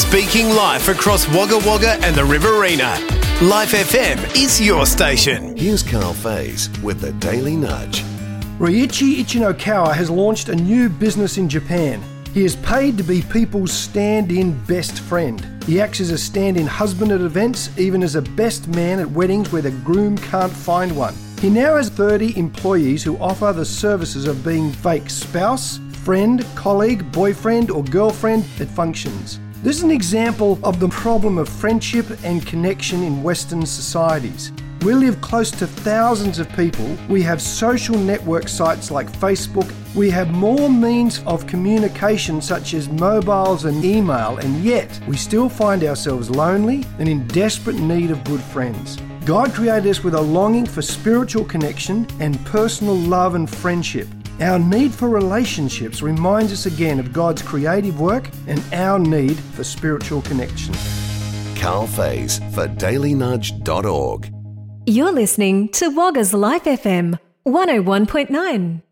Speaking life across Wagga Wagga and the Riverina. Life FM is your station. Here's Carl Faze with the Daily Nudge. Ryuichi Ichinokawa has launched a new business in Japan. He is paid to be people's stand-in best friend. He acts as a stand-in husband at events, even as a best man at weddings where the groom can't find one. He now has 30 employees who offer the services of being fake spouse, friend, colleague, boyfriend or girlfriend at functions. This is an example of the problem of friendship and connection in Western societies. We live close to thousands of people. We have social network sites like Facebook. We have more means of communication such as mobiles and email, and yet we still find ourselves lonely and in desperate need of good friends. God created us with a longing for spiritual connection and personal love and friendship. Our need for relationships reminds us again of God's creative work and our need for spiritual connection. Carl Faze for dailynudge.org. You're listening to Wagga's Life FM 101.9.